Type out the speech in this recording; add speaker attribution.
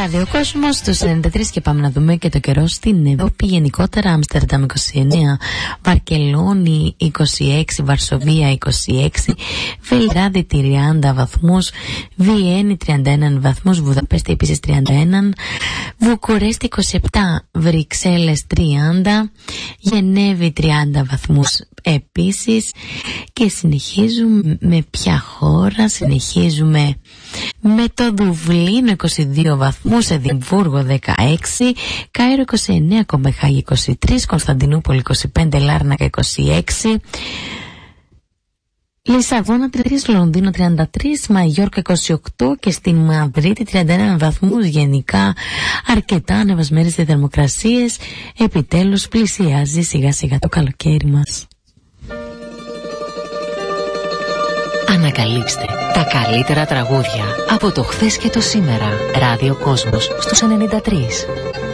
Speaker 1: Ραδιοκόσμος στους 93 και πάμε να δούμε και το καιρό στην Ευρώπη. Γενικότερα Άμστερνταμ 29, Βαρκελόνη 26, Βαρσοβία 26, Βελιγράδι 30 βαθμούς, Βιέννη 31 βαθμούς, Βουδαπέστη επίσης 31, Βουκουρέστη 27, Βρυξέλλες 30, Γενέβη 30 βαθμούς επίσης. Και συνεχίζουμε με ποια χώρα? Συνεχίζουμε με το Δουβλίνο 22 βαθμούς, Εδιμβούργο 16, Κάιρο 29, Κομπεχάγη 23, Κωνσταντινούπολη 25, Λάρνακα 26, Λισαβόνα 33, Λονδίνο 33, Μαγιόρκα 28 και στη Μαδρίτη 31 βαθμούς. Γενικά αρκετά ανεβασμένες θερμοκρασίες. Επιτέλους πλησιάζει σιγά σιγά το καλοκαίρι μας.
Speaker 2: Ανακαλύψτε τα καλύτερα τραγούδια από το χθες και το σήμερα. Ραδιοκόσμος στους 93.